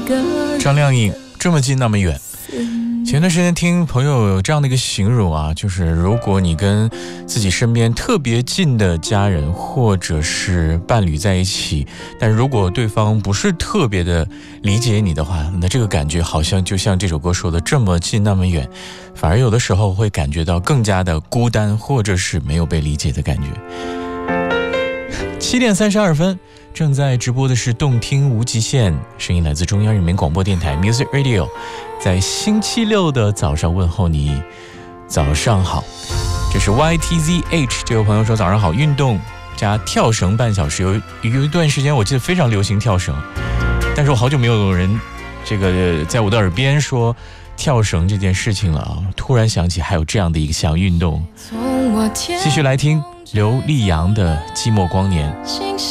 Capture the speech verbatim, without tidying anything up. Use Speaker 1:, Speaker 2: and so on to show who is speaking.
Speaker 1: 张靓颖这么近那么远。前段时间听朋友有这样的一个形容啊，就是如果你跟自己身边特别近的家人或者是伴侣在一起，但如果对方不是特别的理解你的话，那这个感觉好像就像这首歌说的这么近那么远，反而有的时候会感觉到更加的孤单，或者是没有被理解的感觉。七点三十二分，正在直播的是动听无极限，声音来自中央人民广播电台 Music Radio， 在星期六的早上问候你早上好。这是 Y T Z H 这位朋友说早上好，运动加跳绳半小时。有有一段时间我记得非常流行跳绳，但是我好久没有人这个在我的耳边说跳绳这件事情了啊！突然想起还有这样的一项运动。继续来听刘力扬的《寂寞光年》。